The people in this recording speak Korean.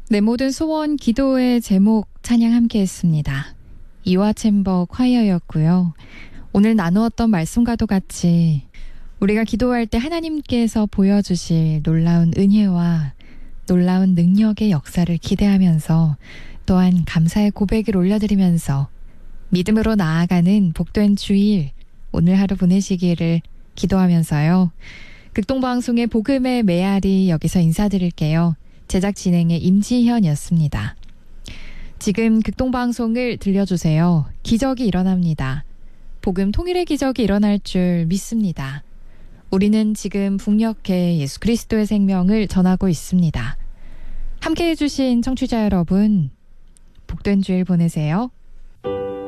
내 모든 소원 기도의 제목 찬양 함께 했습니다. 이화 챔버 콰이어였고요. 오늘 나누었던 말씀과도 같이 우리가 기도할 때 하나님께서 보여주실 놀라운 은혜와 놀라운 능력의 역사를 기대하면서 또한 감사의 고백을 올려드리면서 믿음으로 나아가는 복된 주일 오늘 하루 보내시기를 기도하면서요. 극동방송의 복음의 메아리 여기서 인사드릴게요. 제작 진행의 임지현이었습니다. 지금 극동방송을 들려주세요. 기적이 일어납니다. 복음 통일의 기적이 일어날 줄 믿습니다. 우리는 지금 북녘에 예수 그리스도의 생명을 전하고 있습니다. 함께해 주신 청취자 여러분, 복된 주일 보내세요.